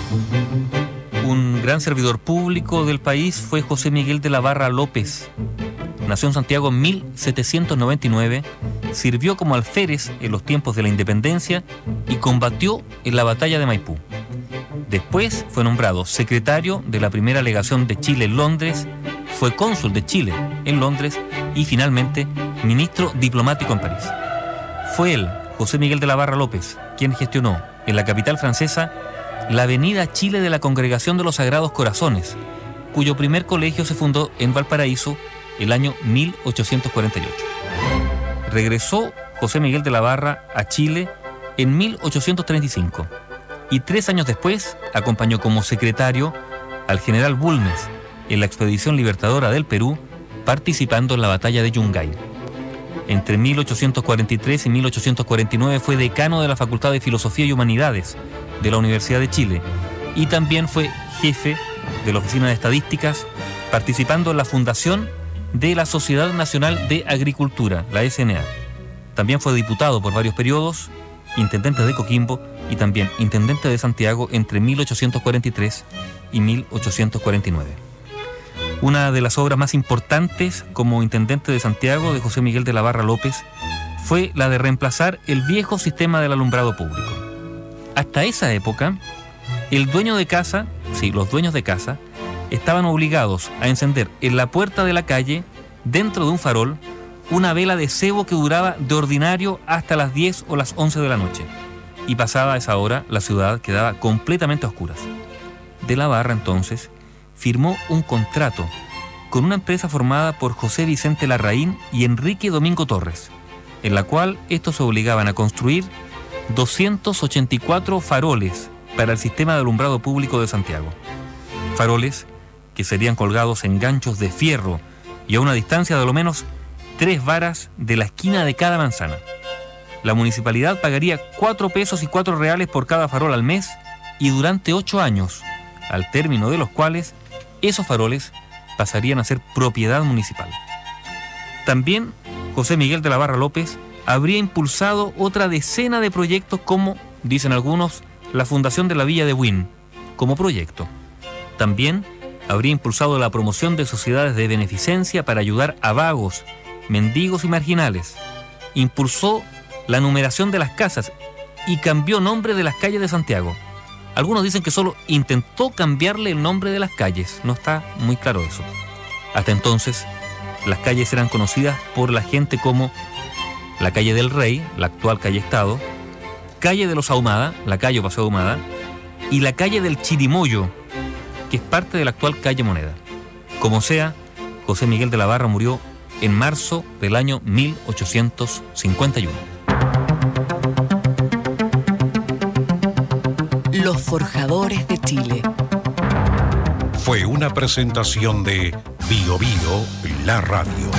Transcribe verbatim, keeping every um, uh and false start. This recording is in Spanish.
Un gran servidor público del país fue José Miguel de la Barra López. Nació en Santiago en mil setecientos noventa y nueve, sirvió como alférez en los tiempos de la independencia y combatió en la batalla de Maipú. Después fue nombrado secretario de la primera legación de Chile en Londres, fue cónsul de Chile en Londres y finalmente ministro diplomático en París. Fue él, José Miguel de la Barra López, quien gestionó en la capital francesa la Avenida Chile de la Congregación de los Sagrados Corazones, cuyo primer colegio se fundó en Valparaíso el año mil ochocientos cuarenta y ocho. Regresó José Miguel de la Barra a Chile en mil ochocientos treinta y cinco y tres años después acompañó como secretario al general Bulnes en la expedición libertadora del Perú, participando en la batalla de Yungay. Entre mil ochocientos cuarenta y tres y mil ochocientos cuarenta y nueve fue decano de la Facultad de Filosofía y Humanidades de la Universidad de Chile y también fue jefe de la Oficina de Estadísticas, participando en la fundación de la Sociedad Nacional de Agricultura, la S N A. También fue diputado por varios periodos, intendente de Coquimbo y también intendente de Santiago entre mil ochocientos cuarenta y tres y mil ochocientos cuarenta y nueve. Una de las obras más importantes como intendente de Santiago de José Miguel de la Barra López fue la de reemplazar el viejo sistema del alumbrado público. Hasta esa época, el dueño de casa, sí, los dueños de casa, estaban obligados a encender en la puerta de la calle, dentro de un farol, una vela de cebo que duraba de ordinario hasta las diez o las once de la noche. Y pasada esa hora, la ciudad quedaba completamente a oscuras. De la Barra, entonces, firmó un contrato con una empresa formada por José Vicente Larraín y Enrique Domingo Torres, en la cual estos se obligaban a construir doscientos ochenta y cuatro faroles para el sistema de alumbrado público de Santiago. Faroles que serían colgados en ganchos de fierro y a una distancia de al menos tres varas de la esquina de cada manzana. La municipalidad pagaría cuatro pesos y cuatro reales por cada farol al mes y durante ocho años, al término de los cuales esos faroles pasarían a ser propiedad municipal. También José Miguel de la Barra López habría impulsado otra decena de proyectos como, dicen algunos, la fundación de la Villa de Buin, como proyecto. También habría impulsado la promoción de sociedades de beneficencia para ayudar a vagos, mendigos y marginales. Impulsó la numeración de las casas y cambió nombre de las calles de Santiago. Algunos dicen que solo intentó cambiarle el nombre de las calles, no está muy claro eso. Hasta entonces, las calles eran conocidas por la gente como la calle del Rey, la actual calle Estado, calle de los Ahumada, la calle o Paseo Ahumada, y la calle del Chirimoyo, que es parte de la actual calle Moneda. Como sea, José Miguel de la Barra murió en marzo del año mil ochocientos cincuenta y uno. Los Forjadores de Chile. Fue una presentación de Bio Bio, la radio.